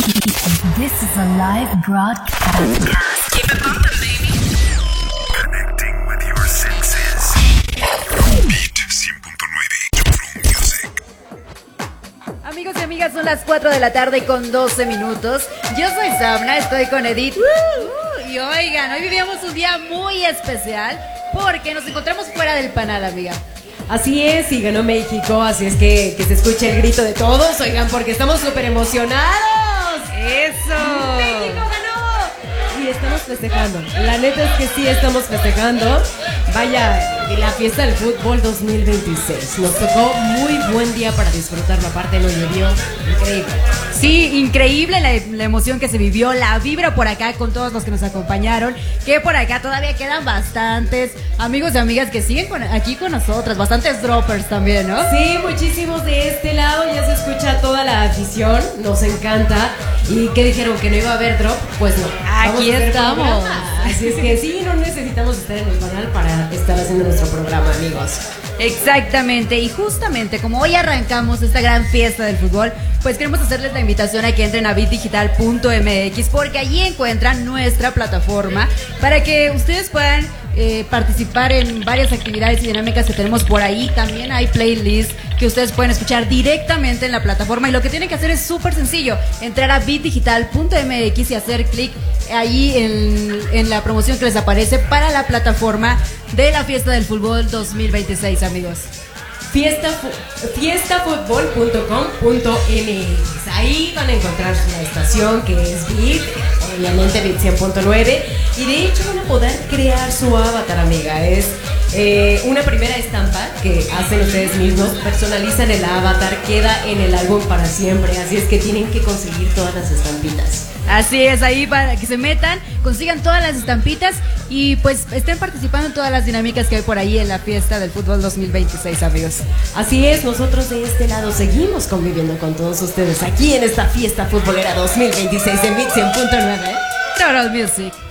This is a live broadcast. Keep it bumping, baby. Connecting with your senses. Beat 100.9 True Music. Amigos y amigas, son las 4 de la tarde con 12 minutos. Yo soy Sabna, estoy con Edith. Y oigan, hoy vivíamos un día muy especial porque nos encontramos fuera del panal, amiga. Así es, y ganó México, así es que se escuche el grito de todos, oigan, porque estamos súper emocionados. ¡Eso! ¡México ganó! Y estamos festejando, la neta es que sí estamos festejando. Vaya, la fiesta del fútbol 2026. Nos tocó muy buen día para disfrutarlo, aparte nos llovió, increíble. Sí, increíble la emoción que se vivió, la vibra por acá con todos los que nos acompañaron, que por acá todavía quedan bastantes amigos y amigas que siguen aquí con nosotras, bastantes droppers también, ¿no? Sí, muchísimos de este lado, ya se escucha toda la afición, nos encanta. ¿Y qué dijeron? ¿Que no iba a haber drop? Pues no. Aquí estamos. Así es que sí, no necesitamos estar en el canal para estar haciendo nuestro programa, amigos. Exactamente, y justamente como hoy arrancamos esta gran fiesta del fútbol, pues queremos hacerles la invitación a que entren a bitdigital.mx porque allí encuentran nuestra plataforma para que ustedes puedan participar en varias actividades y dinámicas que tenemos por ahí. También hay playlists que ustedes pueden escuchar directamente en la plataforma y lo que tienen que hacer es súper sencillo, entrar a bitdigital.mx y hacer clic ahí en la promoción que les aparece para la plataforma de la fiesta del fútbol 2026, amigos. Fiestafutbol.com.mx. Ahí van a encontrar la estación que es Bit, obviamente Bit 100.9. Y de hecho van a poder crear su avatar, amiga. Es una primera estampa que hacen ustedes mismos, personalizan el avatar, queda en el álbum para siempre. Así es que tienen que conseguir todas las estampitas. Así es, ahí para que se metan, consigan todas las estampitas y pues estén participando en todas las dinámicas que hay por ahí en la fiesta del fútbol 2026, amigos. Así es, nosotros de este lado seguimos conviviendo con todos ustedes aquí en esta fiesta futbolera 2026 en Bit 100.9. Total Music.